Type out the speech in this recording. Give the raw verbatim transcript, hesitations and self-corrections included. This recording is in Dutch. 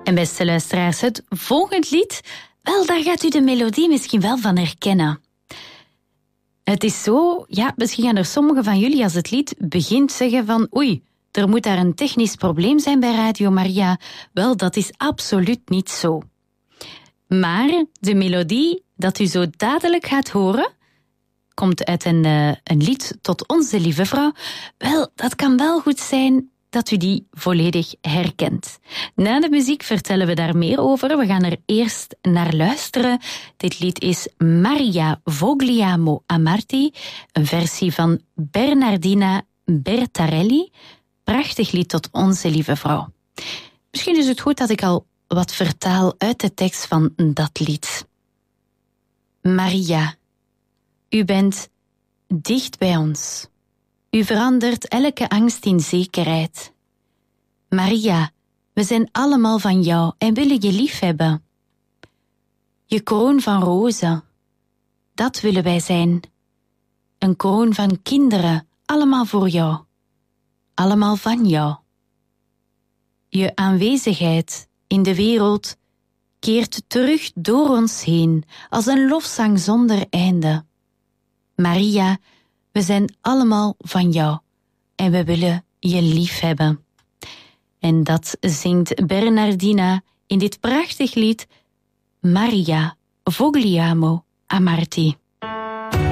En beste luisteraars, het volgend lied, wel, daar gaat u de melodie misschien wel van herkennen. Het is zo, ja, misschien gaan er sommigen van jullie als het lied begint zeggen van oei, er moet daar een technisch probleem zijn bij Radio Maria. Wel, dat is absoluut niet zo. Maar de melodie dat u zo dadelijk gaat horen, komt uit een, uh, een lied tot Onze Lieve Vrouw. Wel, dat kan wel goed zijn dat u die volledig herkent. Na de muziek vertellen we daar meer over. We gaan er eerst naar luisteren. Dit lied is Maria Vogliamo Amarti, een versie van Bernardina Bertarelli. Prachtig lied tot Onze Lieve Vrouw. Misschien is het goed dat ik al wat vertaal uit de tekst van dat lied. Maria, u bent dicht bij ons. U verandert elke angst in zekerheid. Maria, we zijn allemaal van jou en willen je liefhebben. Je kroon van rozen, dat willen wij zijn. Een kroon van kinderen, allemaal voor jou. Allemaal van jou. Je aanwezigheid in de wereld keert terug door ons heen als een lofzang zonder einde. Maria, we zijn allemaal van jou en we willen je lief hebben. En dat zingt Bernardina in dit prachtig lied Maria Vogliamo Amarti.